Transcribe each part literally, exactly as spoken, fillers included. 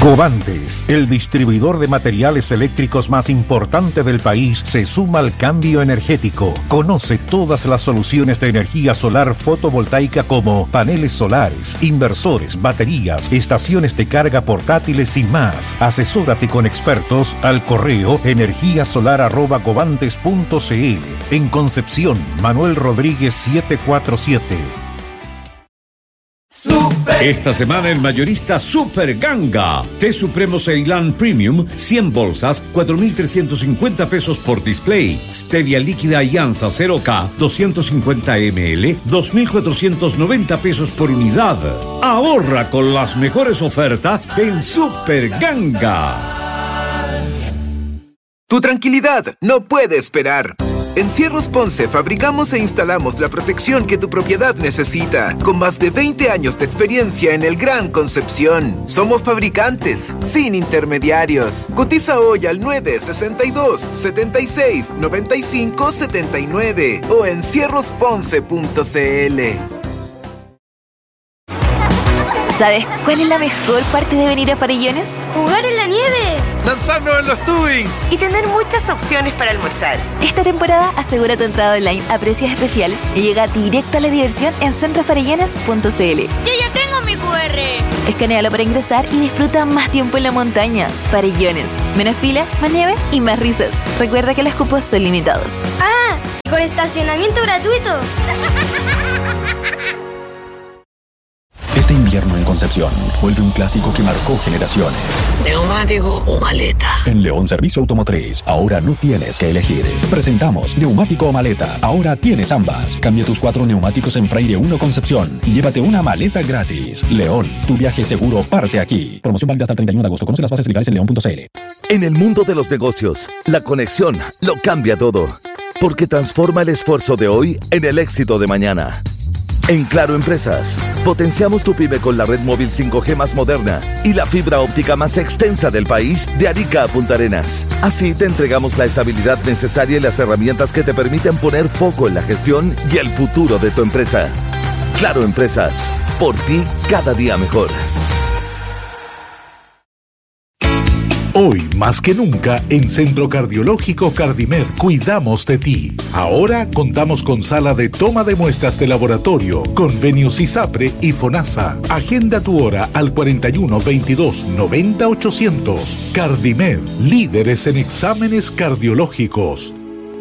Govantes, el distribuidor de materiales eléctricos más importante del país, se suma al cambio energético. Conoce todas las soluciones de energía solar fotovoltaica como paneles solares, inversores, baterías, estaciones de carga portátiles y más. Asesórate con expertos al correo energía solar arroba govantes punto c l. En Concepción, Manuel Rodríguez setecientos cuarenta y siete. Esta semana el mayorista Super Ganga. Té Supremo Ceilán Premium, cien bolsas, cuatro mil trescientos cincuenta pesos por display. Stevia líquida Alianza cero K, doscientos cincuenta mililitros, dos mil cuatrocientos noventa pesos por unidad. Ahorra con las mejores ofertas en Super Ganga. Tu tranquilidad no puede esperar. En Cierros Ponce fabricamos e instalamos la protección que tu propiedad necesita, con más de veinte años de experiencia en el Gran Concepción. Somos fabricantes, sin intermediarios. Cotiza hoy al nueve sesenta y dos, setenta y seis, noventa y cinco, setenta y nueve o en cierros ponce punto c l. ¿Sabes cuál es la mejor parte de venir a Farellones? ¡Jugar en la nieve! ¡Lanzarnos en los tubing! Y tener muchas opciones para almorzar. Esta temporada asegura tu entrada online a precios especiales y llega directo a la diversión en centro farellones punto c l. ¡Yo ya tengo mi cu erre! Escanéalo para ingresar y disfruta más tiempo en la montaña. Farellones. Menos fila, más nieve y más risas. Recuerda que los cupos son limitados. ¡Ah! ¡Con estacionamiento gratuito! Este invierno en Concepción vuelve un clásico que marcó generaciones. ¿Neumático o maleta? En León Servicio Automotriz, ahora no tienes que elegir. Presentamos neumático o maleta. Ahora tienes ambas. Cambia tus cuatro neumáticos en Freire uno Concepción y llévate una maleta gratis. León, tu viaje seguro parte aquí. Promoción válida hasta el treinta y uno de agosto. Conoce las bases legales en león punto c l. En el mundo de los negocios, la conexión lo cambia todo. Porque transforma el esfuerzo de hoy en el éxito de mañana. En Claro Empresas, potenciamos tu pyme con la red móvil cinco G más moderna y la fibra óptica más extensa del país de Arica a Punta Arenas. Así te entregamos la estabilidad necesaria y las herramientas que te permiten poner foco en la gestión y el futuro de tu empresa. Claro Empresas, por ti cada día mejor. Hoy, más que nunca, en Centro Cardiológico Cardimed cuidamos de ti. Ahora contamos con sala de toma de muestras de laboratorio, convenios ISAPRE y FONASA. Agenda tu hora al cuarenta y uno, veintidós, noventa, ochocientos. Cardimed, líderes en exámenes cardiológicos.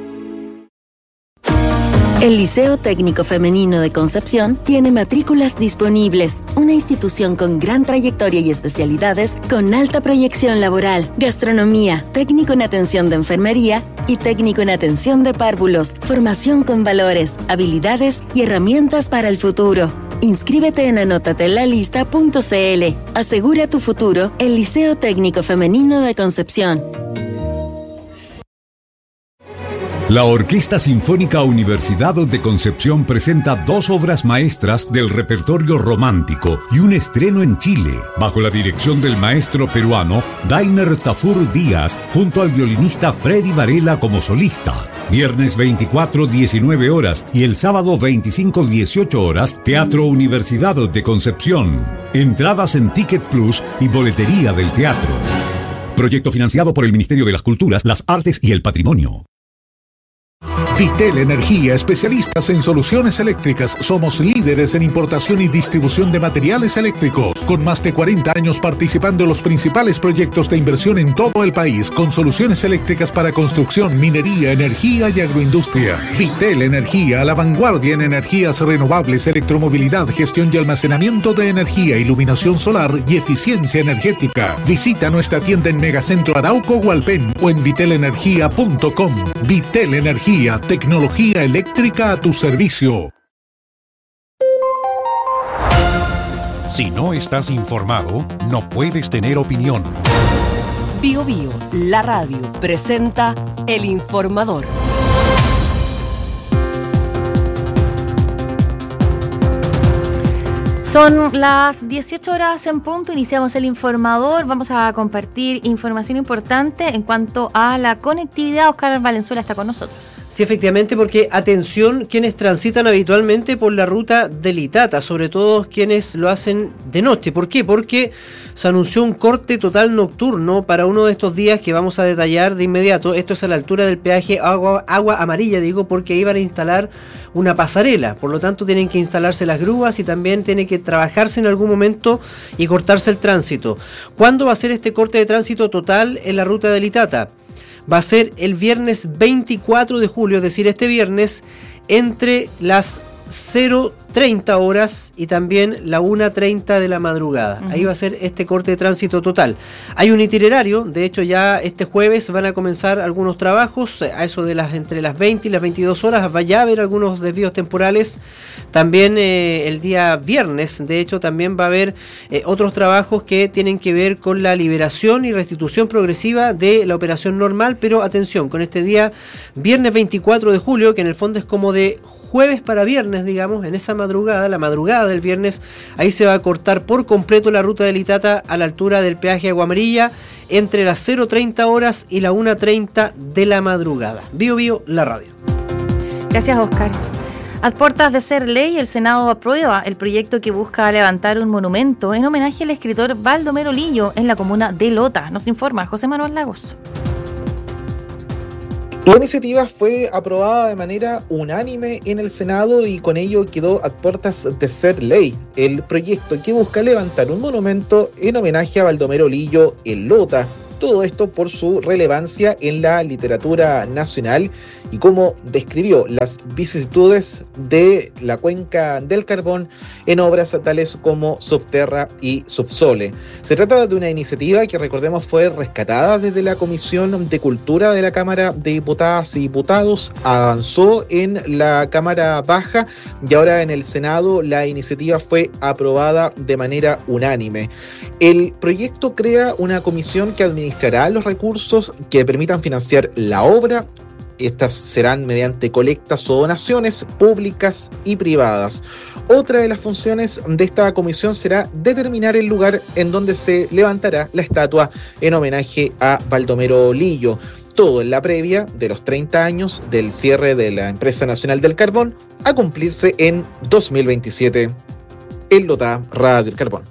El Liceo Técnico Femenino de Concepción tiene matrículas disponibles, una institución con gran trayectoria y especialidades con alta proyección laboral, gastronomía, técnico en atención de enfermería y técnico en atención de párvulos, formación con valores, habilidades y herramientas para el futuro. Inscríbete en anotatelalista punto c l. Asegura tu futuro, el Liceo Técnico Femenino de Concepción. La Orquesta Sinfónica Universidad de Concepción presenta dos obras maestras del repertorio romántico y un estreno en Chile, bajo la dirección del maestro peruano Dainer Tafur Díaz, junto al violinista Freddy Varela como solista. Viernes veinticuatro, diecinueve horas y el sábado veinticinco, dieciocho horas, Teatro Universidad de Concepción. Entradas en Ticket Plus y boletería del teatro. Proyecto financiado por el Ministerio de las Culturas, las Artes y el Patrimonio. Vitel Energía, especialistas en soluciones eléctricas. Somos líderes en importación y distribución de materiales eléctricos, con más de cuarenta años participando en los principales proyectos de inversión en todo el país, con soluciones eléctricas para construcción, minería, energía y agroindustria. Vitel Energía, a la vanguardia en energías renovables, electromovilidad, gestión y almacenamiento de energía, iluminación solar y eficiencia energética. Visita nuestra tienda en Megacentro Arauco Hualpén o en vitel energía punto com. Vitel Energía, tecnología eléctrica a tu servicio. Si no estás informado, no puedes tener opinión. Bio Bio, la radio, presenta El Informador. Son las dieciocho horas en punto, iniciamos El Informador. Vamos a compartir información importante en cuanto a la conectividad. Oscar Valenzuela está con nosotros. Sí, efectivamente, porque atención quienes transitan habitualmente por la ruta del Itata, sobre todo quienes lo hacen de noche. ¿Por qué? Porque se anunció un corte total nocturno para uno de estos días que vamos a detallar de inmediato. Esto es a la altura del peaje Agua, Agua Amarilla, digo, porque iban a instalar una pasarela. Por lo tanto, tienen que instalarse las grúas y también tiene que trabajarse en algún momento y cortarse el tránsito. ¿Cuándo va a ser este corte de tránsito total en la ruta del Itata? Va a ser el viernes veinticuatro de julio, es decir, este viernes, entre las cero treinta horas y también la una treinta de la madrugada. Uh-huh. Ahí va a ser este corte de tránsito total. Hay un itinerario, de hecho ya este jueves van a comenzar algunos trabajos, a eso de las entre las veinte y las veintidós horas va ya a haber algunos desvíos temporales. También eh, el día viernes, de hecho, también va a haber eh, otros trabajos que tienen que ver con la liberación y restitución progresiva de la operación normal, pero atención, con este día viernes veinticuatro de julio, que en el fondo es como de jueves para viernes, digamos, en esa madrugada, la madrugada del viernes, ahí se va a cortar por completo la ruta del Itata a la altura del peaje Agua Amarilla entre las cero treinta horas y la una treinta de la madrugada. Bio Bio, la radio. Gracias, Oscar. A puertas de ser ley, el Senado aprueba el proyecto que busca levantar un monumento en homenaje al escritor Baldomero Lillo en la comuna de Lota. Nos informa José Manuel Lagos. La iniciativa fue aprobada de manera unánime en el Senado y con ello quedó a puertas de ser ley el proyecto que busca levantar un monumento en homenaje a Baldomero Lillo en Lota. Todo esto por su relevancia en la literatura nacional y cómo describió las vicisitudes de la cuenca del carbón en obras tales como Subterra y Subsole. Se trata de una iniciativa que, recordemos, fue rescatada desde la Comisión de Cultura de la Cámara de Diputadas y Diputados, avanzó en la Cámara Baja y ahora en el Senado la iniciativa fue aprobada de manera unánime. El proyecto crea una comisión que administrará los recursos que permitan financiar la obra. Estas serán mediante colectas o donaciones públicas y privadas. Otra de las funciones de esta comisión será determinar el lugar en donde se levantará la estatua en homenaje a Baldomero Lillo. Todo en la previa de los treinta años del cierre de la Empresa Nacional del Carbón a cumplirse en dos mil veintisiete. En Lota, Radio El Carbón.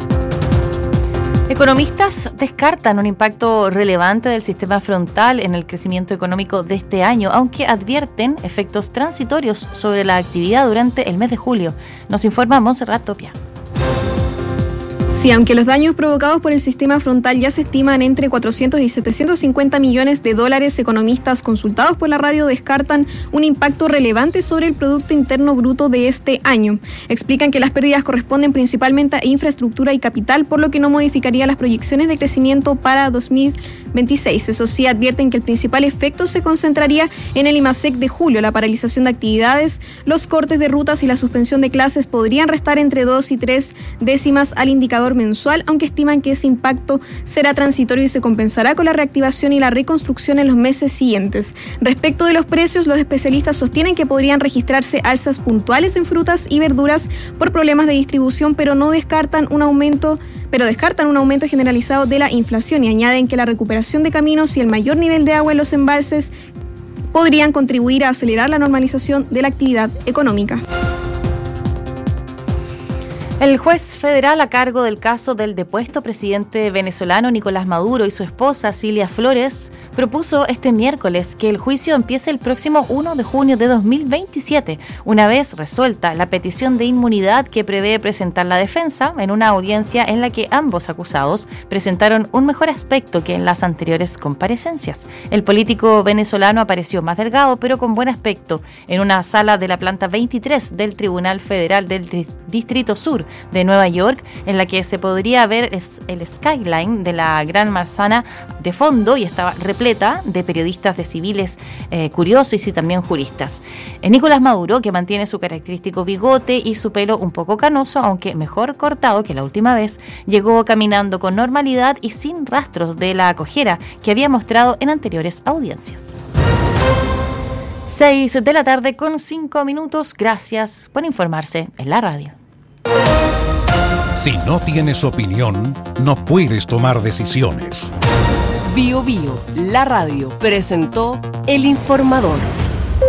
Economistas descartan un impacto relevante del sistema frontal en el crecimiento económico de este año, aunque advierten efectos transitorios sobre la actividad durante el mes de julio. Nos informa Montserrat Topia. Sí, aunque los daños provocados por el sistema frontal ya se estiman entre cuatrocientos y setecientos cincuenta millones de dólares, economistas consultados por la radio descartan un impacto relevante sobre el Producto Interno Bruto de este año. Explican que las pérdidas corresponden principalmente a infraestructura y capital, por lo que no modificaría las proyecciones de crecimiento para dos mil veintiséis. Eso sí, advierten que el principal efecto se concentraría en el IMASEC de julio. La paralización de actividades, los cortes de rutas y la suspensión de clases podrían restar entre dos y tres décimas al indicador mensual, aunque estiman que ese impacto será transitorio y se compensará con la reactivación y la reconstrucción en los meses siguientes. Respecto de los precios, los especialistas sostienen que podrían registrarse alzas puntuales en frutas y verduras por problemas de distribución, pero no descartan un aumento, pero descartan un aumento generalizado de la inflación y añaden que la recuperación de caminos y el mayor nivel de agua en los embalses podrían contribuir a acelerar la normalización de la actividad económica. El juez federal a cargo del caso del depuesto presidente venezolano Nicolás Maduro y su esposa Cilia Flores propuso este miércoles que el juicio empiece el próximo primero de junio de dos mil veintisiete, una vez resuelta la petición de inmunidad que prevé presentar la defensa en una audiencia en la que ambos acusados presentaron un mejor aspecto que en las anteriores comparecencias. El político venezolano apareció más delgado pero con buen aspecto en una sala de la planta veintitrés del Tribunal Federal del Distrito Sur de Nueva York, en la que se podría ver el skyline de la Gran Manzana de fondo y estaba repleta de periodistas, de civiles eh, curiosos y también juristas. Eh, Nicolás Maduro, que mantiene su característico bigote y su pelo un poco canoso, aunque mejor cortado que la última vez, llegó caminando con normalidad y sin rastros de la cojera que había mostrado en anteriores audiencias. seis de la tarde con cinco minutos. Gracias por informarse en la radio. Si no tienes opinión, no puedes tomar decisiones. Bio Bio, la radio, presentó El Informador.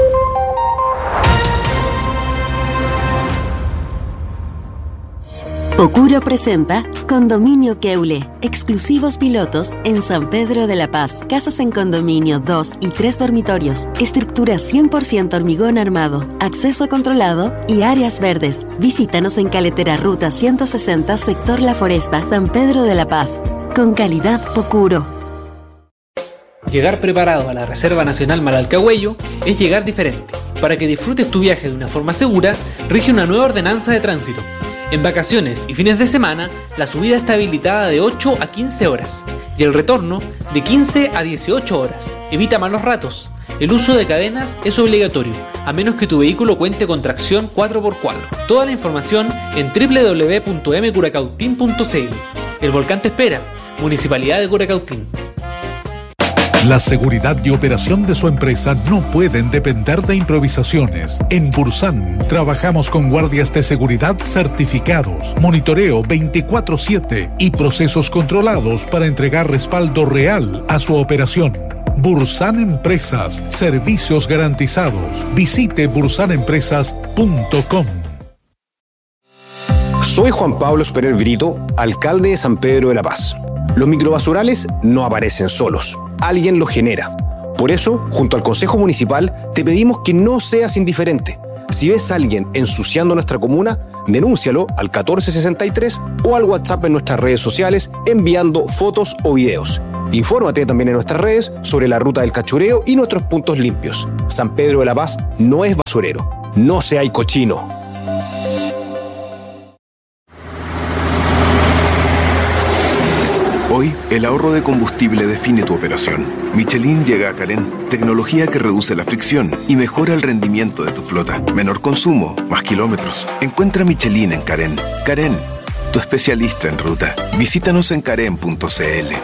Pocuro presenta Condominio Keule, exclusivos pilotos en San Pedro de la Paz. Casas en condominio, dos y tres dormitorios, estructura cien por ciento hormigón armado, acceso controlado y áreas verdes. Visítanos en Caletera Ruta ciento sesenta, sector La Foresta, San Pedro de la Paz. Con calidad Pocuro. Llegar preparado a la Reserva Nacional Malalcahuello es llegar diferente. Para que disfrutes tu viaje de una forma segura, rige una nueva ordenanza de tránsito. En vacaciones y fines de semana, la subida está habilitada de ocho a quince horas y el retorno de quince a dieciocho horas. Evita malos ratos. El uso de cadenas es obligatorio, a menos que tu vehículo cuente con tracción cuatro por cuatro. Toda la información en doble u doble u doble u punto m curacautín punto c l. El volcán te espera. Municipalidad de Curacautín. La seguridad y operación de su empresa no pueden depender de improvisaciones. En Bursan trabajamos con guardias de seguridad certificados, monitoreo veinticuatro siete y procesos controlados para entregar respaldo real a su operación. Bursan Empresas, servicios garantizados. Visite bursan empresas punto com. Soy Juan Pablo Esperer Brito, alcalde de San Pedro de la Paz. Los microbasurales no aparecen solos, alguien los genera. Por eso, junto al Consejo Municipal, te pedimos que no seas indiferente. Si ves a alguien ensuciando nuestra comuna, denúncialo al catorce sesenta y tres o al WhatsApp en nuestras redes sociales enviando fotos o videos. Infórmate también en nuestras redes sobre la ruta del cachureo y nuestros puntos limpios. San Pedro de la Paz no es basurero, no seas cochino. Hoy, el ahorro de combustible define tu operación. Michelin llega a Carén, tecnología que reduce la fricción y mejora el rendimiento de tu flota. Menor consumo, más kilómetros. Encuentra Michelin en Carén. Carén, tu especialista en ruta. Visítanos en carén punto c l.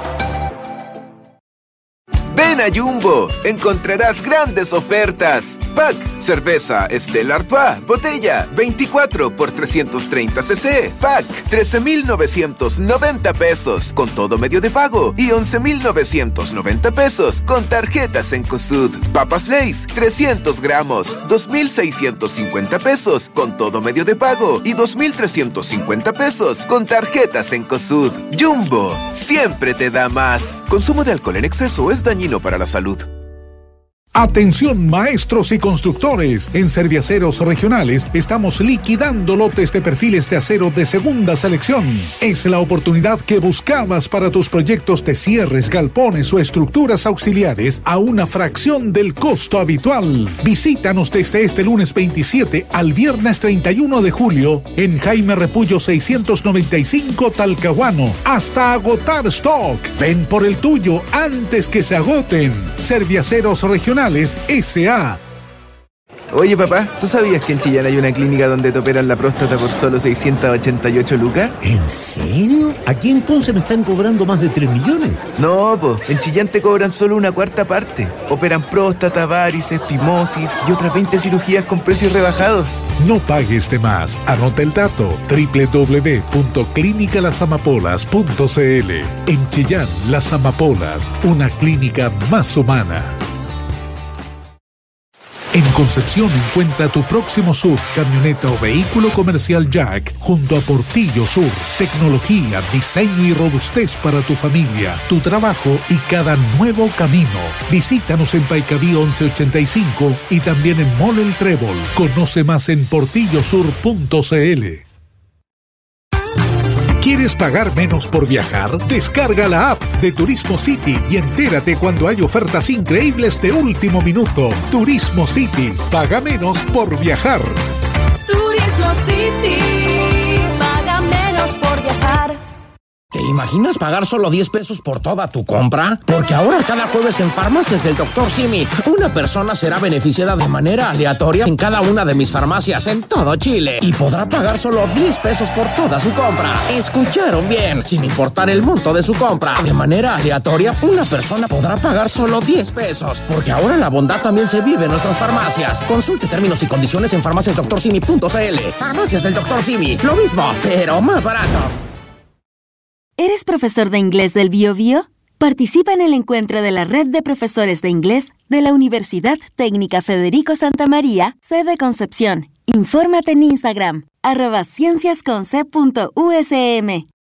Ven a Jumbo, encontrarás grandes ofertas. Pack, cerveza Stella Artois, botella, veinticuatro por trescientos treinta centilitros. Pack, trece mil novecientos noventa pesos, con todo medio de pago. Y once mil novecientos noventa pesos, con tarjetas en COSUD. Papas Lay's, trescientos gramos, dos mil seiscientos cincuenta pesos, con todo medio de pago. Y dos mil trescientos cincuenta pesos, con tarjetas en COSUD. Jumbo, siempre te da más. Consumo de alcohol en exceso es dañino para la salud. Atención maestros y constructores, en Serviaceros Regionales estamos liquidando lotes de perfiles de acero de segunda selección. Es la oportunidad que buscabas para tus proyectos de cierres, galpones o estructuras auxiliares a una fracción del costo habitual. Visítanos desde este lunes veintisiete al viernes treinta y uno de julio en Jaime Repullo seiscientos noventa y cinco Talcahuano, hasta agotar stock. Ven por el tuyo antes que se agoten. Serviaceros Regionales S A. Oye papá, ¿tú sabías que en Chillán hay una clínica donde te operan la próstata por solo seiscientos ochenta y ocho lucas? ¿En serio? ¿Aquí entonces me están cobrando más de tres millones? No, po, en Chillán te cobran solo una cuarta parte. Operan próstata, varices, fimosis y otras veinte cirugías con precios rebajados. No pagues de más. Anota el dato: doble u doble u doble u punto clínica las amapolas punto c l. En Chillán, Las Amapolas, una clínica más humana. En Concepción encuentra tu próximo S U V, camioneta o vehículo comercial Jack junto a Portillo Sur. Tecnología, diseño y robustez para tu familia, tu trabajo y cada nuevo camino. Visítanos en Paicaví once ochenta y cinco y también en Mall El Trébol. Conoce más en portillo sur punto c l. ¿Quieres pagar menos por viajar? Descarga la app de Turismo City y entérate cuando hay ofertas increíbles de último minuto. Turismo City, paga menos por viajar. Turismo City, paga menos por viajar. ¿Te imaginas pagar solo diez pesos por toda tu compra? Porque ahora cada jueves en Farmacias del doctor Simi, una persona será beneficiada de manera aleatoria en cada una de mis farmacias en todo Chile y podrá pagar solo diez pesos por toda su compra. ¿Escucharon bien? Sin importar el monto de su compra, de manera aleatoria, una persona podrá pagar solo diez pesos. Porque ahora la bondad también se vive en nuestras farmacias. Consulte términos y condiciones en farmacias doctor simi punto c l. Farmacias del doctor Simi, lo mismo, pero más barato. ¿Eres profesor de inglés del Bío Bío? Participa en el encuentro de la Red de Profesores de Inglés de la Universidad Técnica Federico Santa María, sede Concepción, Infórmate en Instagram, arroba cienciasconce.usm.